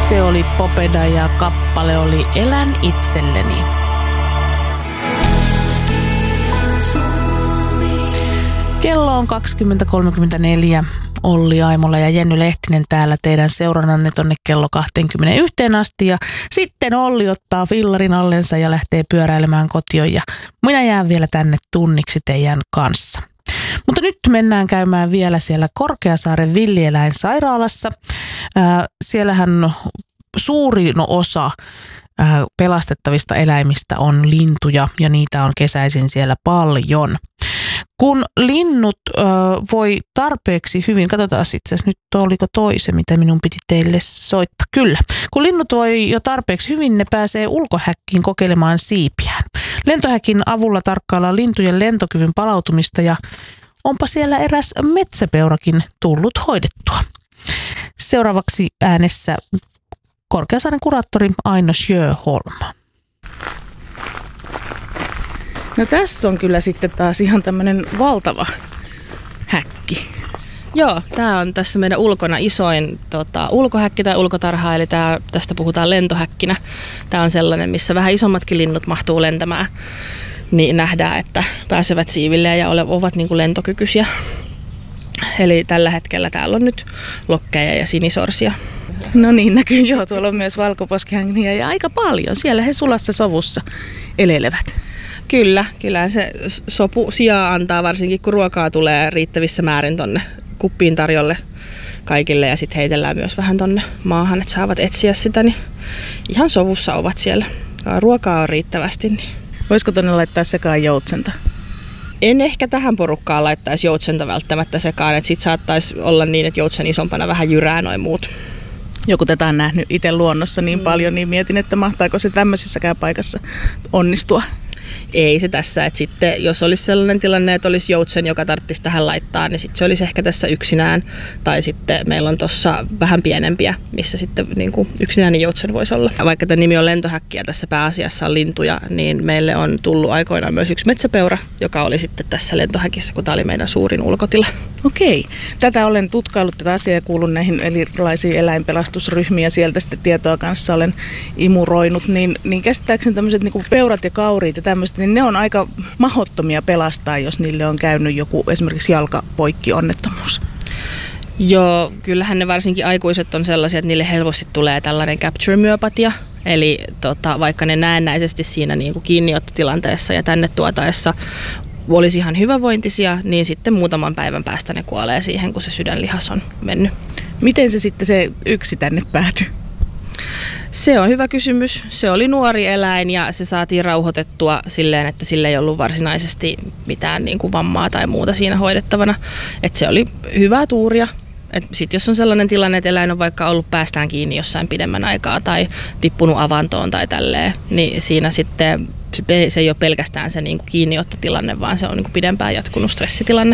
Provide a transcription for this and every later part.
Se oli Popeda ja kappale oli Elän itselleni. Kello on 20.34. Olli Aimola ja Jenny Lehtinen täällä teidän seurannanne tonne kello 21 asti. Ja sitten Olli ottaa fillarin allensa ja lähtee pyöräilemään kotiin ja minä jään vielä tänne tunniksi teidän kanssa. Mutta nyt mennään käymään vielä siellä Korkeasaaren villieläinsairaalassa. Siellähän suurin osa pelastettavista eläimistä on lintuja ja niitä on kesäisin siellä paljon. Kun linnut voi tarpeeksi hyvin, katsotaan itse asiassa nyt oliko toise, mitä minun piti teille soittaa. Kyllä, kun linnut voi jo tarpeeksi hyvin, ne pääsee ulkohäkkiin kokeilemaan siipiään. Lentohäkin avulla tarkkaillaan lintujen lentokyvyn palautumista ja onpa siellä eräs metsäpeurakin tullut hoidettua. Seuraavaksi äänessä Korkeasaaren kuraattori Aino Sjöholm. No tässä on kyllä sitten taas ihan tämmöinen valtava häkki. Joo, tämä on tässä meidän ulkona isoin ulkohäkki tai ulkotarha, eli tästä puhutaan lentohäkkinä. Tämä on sellainen, missä vähän isommatkin linnut mahtuu lentämään, niin nähdään, että pääsevät siiville ja ovat niin kuin lentokykyisiä. Eli tällä hetkellä täällä on nyt lokkeja ja sinisorsia. No niin, näkyy joo. Tuolla on myös valkoposkihanhia ja aika paljon. Siellä he sulassa sovussa elelevät. Kyllä se sopu sijaa antaa, varsinkin kun ruokaa tulee riittävissä määrin tonne kuppiin tarjolle kaikille ja sitten heitellään myös vähän tonne maahan, että saavat etsiä sitä, niin ihan sovussa ovat siellä. Ruokaa on riittävästi. Niin. Voisiko tonne laittaa sekaan joutsenta? En ehkä tähän porukkaan laittaisi joutsenta välttämättä sekaan, että sit saattaisi olla niin, että joutsen isompana vähän jyrää noin muut. Joku tätä on nähnyt itse luonnossa niin paljon, niin mietin, että mahtaako se tämmöisessäkään paikassa onnistua. Ei se tässä, että sitten jos olisi sellainen tilanne, että olisi joutsen, joka tarvitsisi tähän laittaa, niin sitten se olisi ehkä tässä yksinään. Tai sitten meillä on tuossa vähän pienempiä, missä sitten niin kuin yksinäinen joutsen voisi olla. Vaikka tämä nimi on lentohäkki ja tässä pääasiassa on lintuja, niin meille on tullut aikoinaan myös yksi metsäpeura, joka oli sitten tässä lentohäkissä, kun tämä oli meidän suurin ulkotila. Okei. Tätä olen tutkaillut tätä asiaa ja kuulun näihin erilaisiin eläinpelastusryhmiin ja sieltä sitten tietoa kanssa olen imuroinut. Niin käsittääkseni tämmöiset niin kuin peurat ja kauriit ja tämmöiset, niin ne on aika mahdottomia pelastaa, jos niille on käynyt joku esimerkiksi jalkapoikki-onnettomuus. Joo, kyllähän ne varsinkin aikuiset on sellaisia, että niille helposti tulee tällainen capture-myopatia. Eli vaikka ne näennäisesti siinä niin kuin kiinniottotilanteessa ja tänne tuotaessa olisi ihan hyvävointisia, niin sitten muutaman päivän päästä ne kuolee siihen, kun se sydänlihas on mennyt. Miten se sitten se yksi tänne päätyi? Se on hyvä kysymys. Se oli nuori eläin ja se saatiin rauhoitettua silleen, että sillä ei ollut varsinaisesti mitään niin kuin vammaa tai muuta siinä hoidettavana. Et se oli hyvää tuuria. Sitten jos on sellainen tilanne, että eläin on vaikka ollut päästään kiinni jossain pidemmän aikaa tai tippunut avantoon tai tälleen, niin siinä sitten se ei ole pelkästään se niin kuin kiinniottotilanne, vaan se on niin kuin pidempään jatkunut stressitilanne.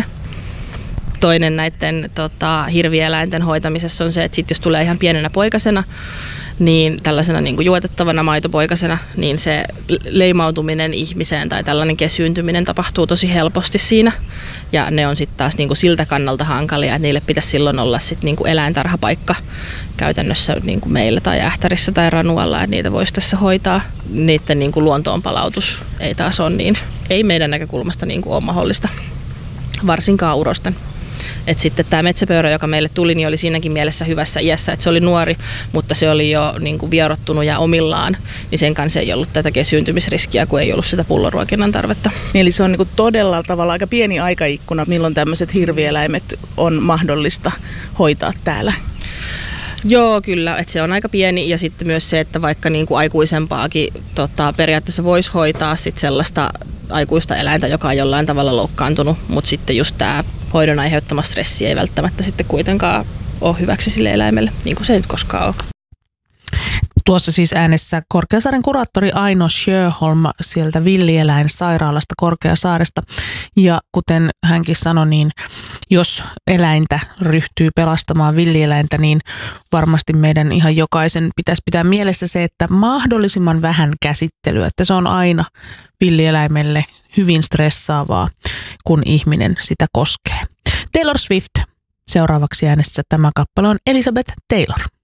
Toinen näiden hirvieläinten hoitamisessa on se, että sit jos tulee ihan pienenä poikasena, niin tällaisena niin kuin juotettavana maitopoikasena, niin se leimautuminen ihmiseen tai tällainen kesyyntyminen tapahtuu tosi helposti siinä. Ja ne on sitten taas niin kuin siltä kannalta hankalia, että niille pitäisi silloin olla sit niin kuin eläintarhapaikka käytännössä niin kuin meillä tai Ähtärissä tai Ranualla, että niitä voisi tässä hoitaa. Niiden niin kuin luontoon palautus ei taas ole niin, ei meidän näkökulmasta niin kuin ole mahdollista, varsinkaan urosten. Et sitten tämä metsäpeura, joka meille tuli, niin oli siinäkin mielessä hyvässä iässä, että se oli nuori, mutta se oli jo niin kuin vierottunut ja omillaan, niin sen kanssa ei ollut tätä kesyyntymisriskiä, kun ei ollut sitä pulloruokinnan tarvetta. Eli se on niin kuin todella tavalla aika pieni aikaikkuna, milloin tämmöiset hirvieläimet on mahdollista hoitaa täällä. Joo, kyllä, että se on aika pieni ja sitten myös se, että vaikka niin kuin aikuisempaakin periaatteessa voisi hoitaa sit sellaista aikuista eläintä, joka on jollain tavalla loukkaantunut, mutta sitten just tämä hoidon aiheuttama stressi ei välttämättä sitten kuitenkaan ole hyväksi sille eläimelle, niin kuin se nyt koskaan on. Tuossa siis äänessä Korkeasaaren kuraattori Aino Sjöholm sieltä villieläinsairaalasta Korkeasaaresta. Ja kuten hänkin sanoi, niin jos eläintä ryhtyy pelastamaan villieläintä, niin varmasti meidän ihan jokaisen pitäisi pitää mielessä se, että mahdollisimman vähän käsittelyä. Että se on aina villieläimelle hyvin stressaavaa, kun ihminen sitä koskee. Taylor Swift. Seuraavaksi äänessä tämä kappale on Elizabeth Taylor.